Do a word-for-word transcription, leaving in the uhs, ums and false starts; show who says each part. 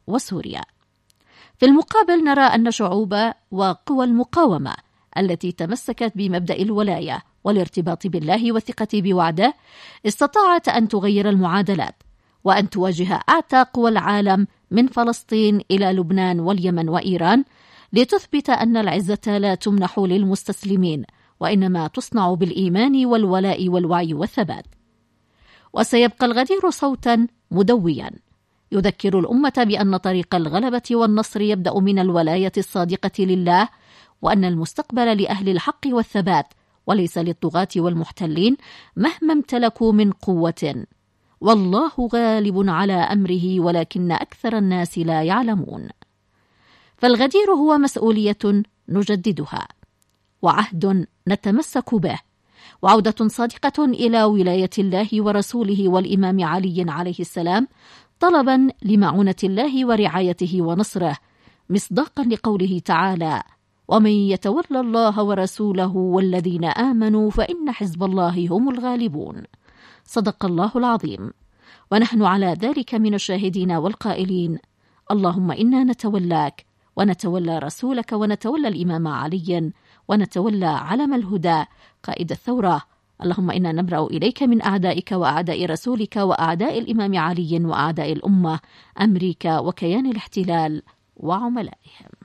Speaker 1: وسوريا. في المقابل نرى أن شعوب وقوى المقاومة التي تمسكت بمبدأ الولاية والارتباط بالله والثقة بوعده استطاعت أن تغير المعادلات وأن تواجه أعتى قوى العالم من فلسطين إلى لبنان واليمن وإيران لتثبت أن العزة لا تمنح للمستسلمين وإنما تصنع بالإيمان والولاء والوعي والثبات. وسيبقى الغدير صوتا مدويا يذكر الأمة بأن طريق الغلبة والنصر يبدأ من الولاية الصادقة لله، وأن المستقبل لأهل الحق والثبات وليس للطغاة والمحتلين مهما امتلكوا من قوة. والله غالب على أمره ولكن أكثر الناس لا يعلمون. فالغدير هو مسؤولية نجددها، وعهد نتمسك به، وعودة صادقة إلى ولاية الله ورسوله والإمام علي عليه السلام، طلبا لمعونة الله ورعايته ونصره، مصداقا لقوله تعالى: ومن يتولى الله ورسوله والذين آمنوا فإن حزب الله هم الغالبون. صدق الله العظيم، ونحن على ذلك من الشاهدين والقائلين: اللهم إنا نتولاك ونتولى رسولك ونتولى الإمام عليا ونتولى علم الهدى قائد الثورة. اللهم إنا نبرأ إليك من أعدائك وأعداء رسولك وأعداء الإمام علي وأعداء الأمة، أمريكا وكيان الاحتلال وعملائهم.